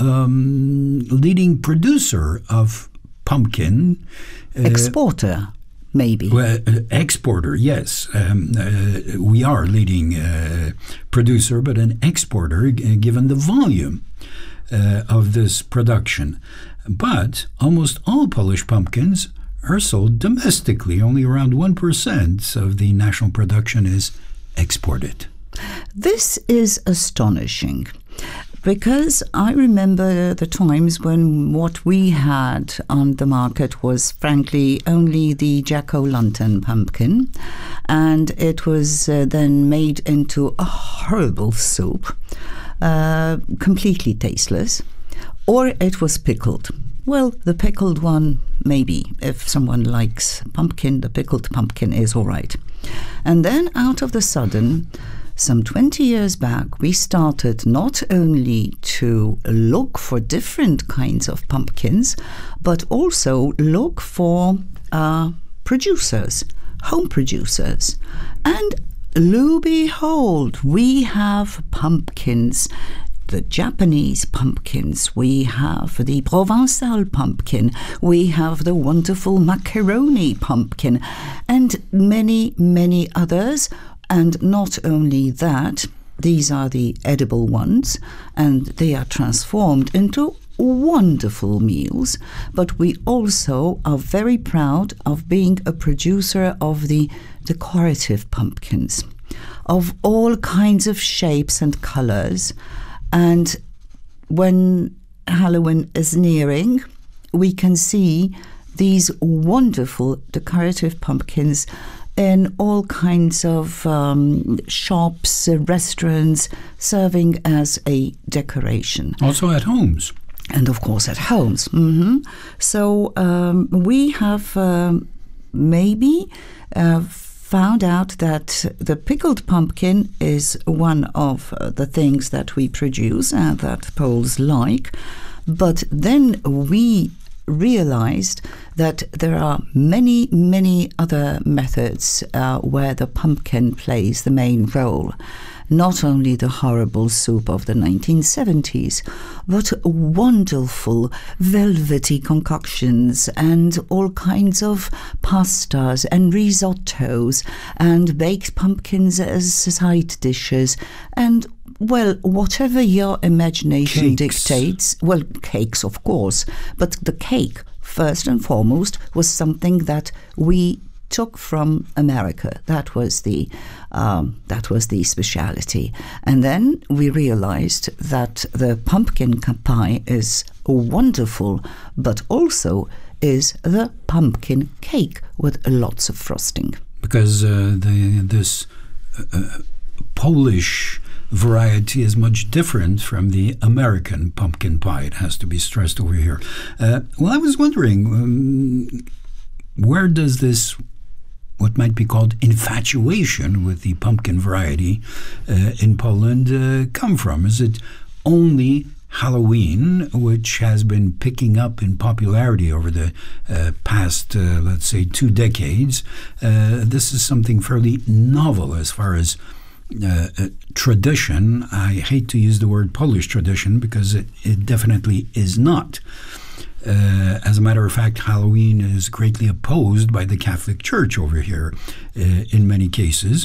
leading producer of pumpkin. Exporter, maybe. Well, exporter, yes. We are leading producer, but an exporter given the volume of this production. But almost all Polish pumpkins are sold domestically. Only around 1% of the national production is exported. This is astonishing, because I remember the times when what we had on the market was frankly only the jack-o'-lantern pumpkin, and it was then made into a horrible soup, completely tasteless, or it was pickled. Well, the pickled one, maybe. If someone likes pumpkin, the pickled pumpkin is all right. And then out of the sudden, some 20 years back, we started not only to look for different kinds of pumpkins, but also look for producers, home producers. And lo behold, we have pumpkins. The Japanese pumpkins, we have the Provençal pumpkin, we have the wonderful macaroni pumpkin, and many, many others. And not only that, these are the edible ones, and they are transformed into wonderful meals. But we also are very proud of being a producer of the decorative pumpkins, of all kinds of shapes and colors. And when Halloween is nearing, we can see these wonderful decorative pumpkins in all kinds of shops, restaurants, serving as a decoration. Also at homes. And of course at homes. So we have maybe found out that the pickled pumpkin is one of the things that we produce and that Poles like. But then we realized that there are many, many other methods where the pumpkin plays the main role. Not only the horrible soup of the 1970s, but wonderful velvety concoctions and all kinds of pastas and risottos and baked pumpkins as side dishes and, well, whatever your imagination dictates. Well, cakes, of course, but the cake, first and foremost, was something that we took from America. That was the speciality. And then we realized that the pumpkin pie is wonderful, but also is the pumpkin cake with lots of frosting. Because this Polish variety is much different from the American pumpkin pie. It has to be stressed over here. Well, I was wondering, where does this, what might be called infatuation with the pumpkin variety in Poland come from? Is it only Halloween, which has been picking up in popularity over the past, let's say, 2 decades? This is something fairly novel as far as tradition. I hate to use the word Polish tradition because it definitely is not. As a matter of fact, Halloween is greatly opposed by the Catholic Church over here in many cases,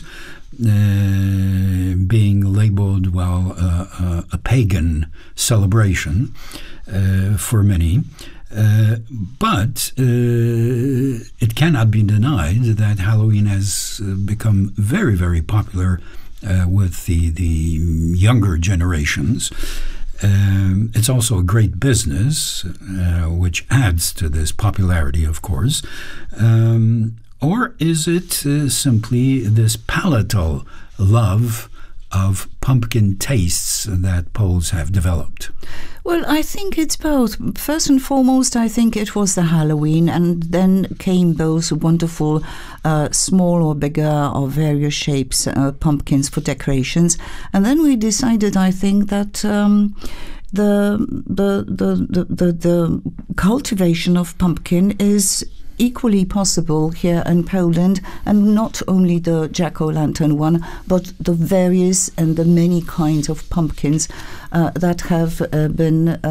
being labeled, well, a pagan celebration for many. But it cannot be denied that Halloween has become very, very popular with the younger generations. It's also a great business, which adds to this popularity, of course. Or is it simply this palatal love of pumpkin tastes that Poles have developed? Well, I think it's both. First and foremost, I think it was the Halloween, and then came those wonderful small or bigger or various shapes pumpkins for decorations. And then we decided, I think, that the cultivation of pumpkin is equally possible here in Poland, and not only the jack-o'-lantern one, but the various and the many kinds of pumpkins that have been